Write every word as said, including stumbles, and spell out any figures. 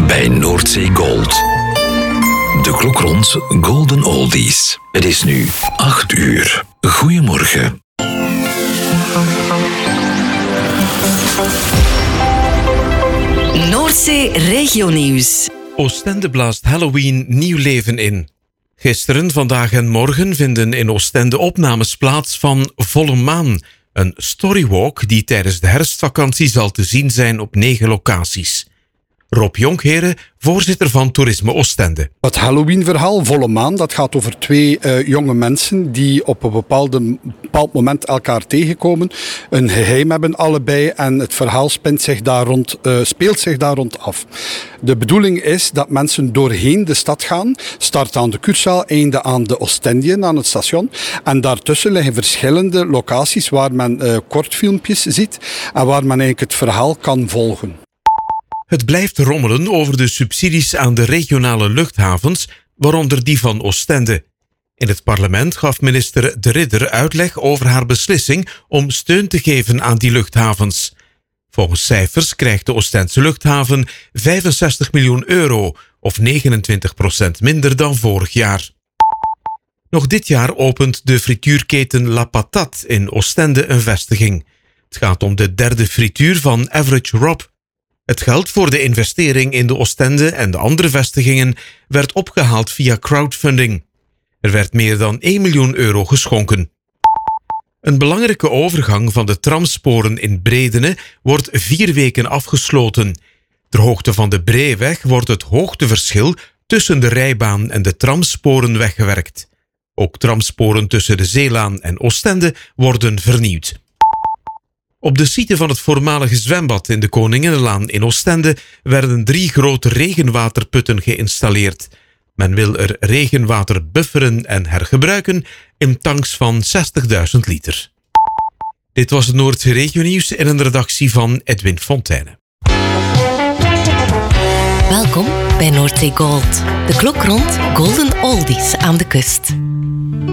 bij Noordzee Gold. De klok rond Golden Oldies. Het is nu acht uur. Goedemorgen. Noordzee Regionieuws. Oostende blaast Halloween nieuw leven in. Gisteren, vandaag en morgen vinden in Oostende opnames plaats van Volle Maan, een storywalk die tijdens de herfstvakantie zal te zien zijn op negen locaties. Rob Jonkheren, voorzitter van Toerisme Oostende. Het Halloween-verhaal, Volle Maan, dat gaat over twee uh, jonge mensen die op een bepaalde, bepaald moment elkaar tegenkomen, een geheim hebben allebei en het verhaal spint zich daar rond, uh, speelt zich daar rond af. De bedoeling is dat mensen doorheen de stad gaan, start aan de Kurzaal, einde aan de Oostendien, aan het station. En daartussen liggen verschillende locaties waar men uh, kortfilmpjes ziet en waar men eigenlijk het verhaal kan volgen. Het blijft rommelen over de subsidies aan de regionale luchthavens, waaronder die van Oostende. In het parlement gaf minister De Ridder uitleg over haar beslissing om steun te geven aan die luchthavens. Volgens cijfers krijgt de Oostendse luchthaven vijfenzestig miljoen euro, of negenentwintig procent minder dan vorig jaar. Nog dit jaar opent de frituurketen La Patate in Oostende een vestiging. Het gaat om de derde frituur van Average Rob. Het geld voor de investering in de Oostende en de andere vestigingen werd opgehaald via crowdfunding. Er werd meer dan één miljoen euro geschonken. Een belangrijke overgang van de tramsporen in Bredene wordt vier weken afgesloten. Ter hoogte van de Breeweg wordt het hoogteverschil tussen de rijbaan en de tramsporen weggewerkt. Ook tramsporen tussen de Zeelaan en Oostende worden vernieuwd. Op de site van het voormalige zwembad in de Koninginnenlaan in Oostende werden drie grote regenwaterputten geïnstalleerd. Men wil er regenwater bufferen en hergebruiken in tanks van zestigduizend liter. Dit was het Noordzee Regionieuws in een redactie van Edwin Fontijne. Welkom bij Noordzee Gold. De klok rond Golden Oldies aan de kust.